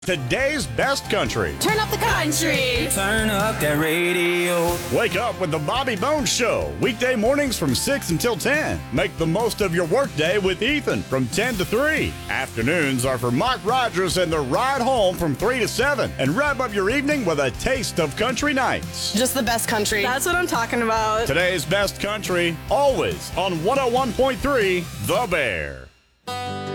Today's best country. Turn up the country. Turn up that radio. Wake up with the Bobby Bones Show. Weekday mornings from 6 until 10. Make the most of your workday with Ethan from 10 to 3. Afternoons are for Mark Rogers and the ride home from 3 to 7. And wrap up your evening with a taste of country nights. Just the best country. That's what I'm talking about. Today's best country, always on 101.3 The Bear.